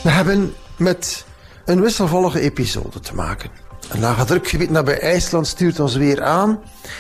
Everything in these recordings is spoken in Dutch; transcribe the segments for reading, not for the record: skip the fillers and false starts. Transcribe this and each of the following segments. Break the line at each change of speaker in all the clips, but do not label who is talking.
We hebben met een wisselvallige episode te maken. Een lage drukgebied nabij IJsland stuurt ons weer aan.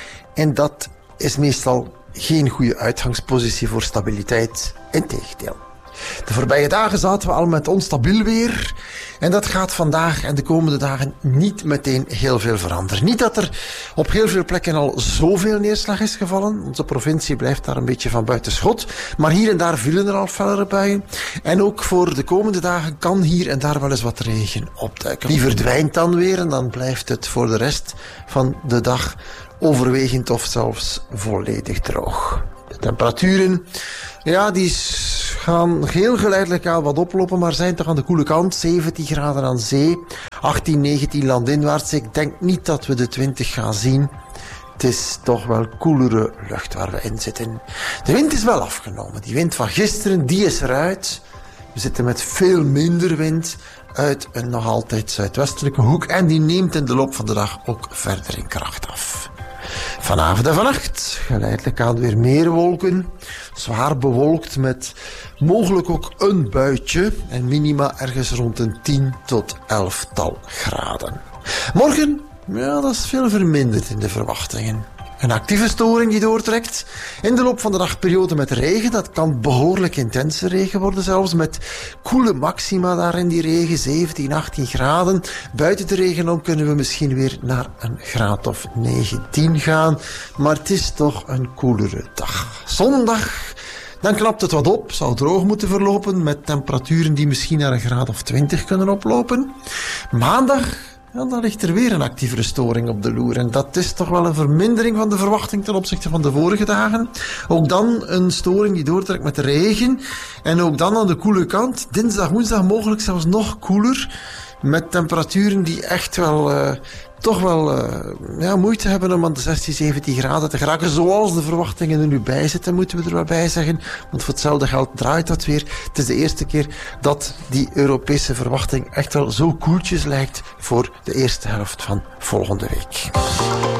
En dat is meestal geen goede uitgangspositie voor stabiliteit. Integendeel. De voorbije dagen zaten we al met onstabiel weer. En dat gaat vandaag en de komende dagen niet meteen heel veel veranderen. Niet dat er op heel veel plekken al zoveel neerslag is gevallen. Onze provincie blijft daar een beetje van buiten schot. Maar hier en daar vielen er al fellere buien. En ook voor de komende dagen kan hier en daar wel eens wat regen opduiken. Die verdwijnt dan weer en dan blijft het voor de rest van de dag overwegend of zelfs volledig droog. De temperaturen, ja, die gaan heel geleidelijk aan wat oplopen, maar zijn toch aan de koele kant. 17 graden aan zee, 18, 19 landinwaarts. Ik denk niet dat we de 20 gaan zien. Het is toch wel koelere lucht waar we in zitten. De wind is wel afgenomen. Die wind van gisteren, die is eruit. We zitten met veel minder wind uit een nog altijd zuidwestelijke hoek. En die neemt in de loop van de dag ook verder in kracht af. Vanavond en vannacht geleidelijk aan weer meer wolken. Zwaar bewolkt met mogelijk ook een buitje. En minima ergens rond een 10 tot 11-tal graden. Morgen, ja, dat is veel verminderd in de verwachtingen. Een actieve storing die doortrekt. In de loop van de dag periode met regen. Dat kan behoorlijk intense regen worden zelfs. Met koele maxima daar in die regen. 17, 18 graden. Buiten de regen om kunnen we misschien weer naar een graad of 19 gaan. Maar het is toch een koelere dag. Zondag, dan knapt het wat op. Zal droog moeten verlopen. Met temperaturen die misschien naar een graad of 20 kunnen oplopen. Maandag, ja, dan ligt er weer een actievere storing op de loer. En dat is toch wel een vermindering van de verwachting ten opzichte van de vorige dagen. Ook dan een storing die doortrekt met regen. En ook dan aan de koele kant. Dinsdag, woensdag mogelijk zelfs nog koeler. Met temperaturen die echt wel toch wel moeite hebben om aan de 16, 17 graden te geraken. Zoals de verwachtingen er nu bij zitten, moeten we er wel bij zeggen. Want voor hetzelfde geld draait dat weer. Het is de eerste keer dat die Europese verwachting echt wel zo koeltjes lijkt voor de eerste helft van volgende week.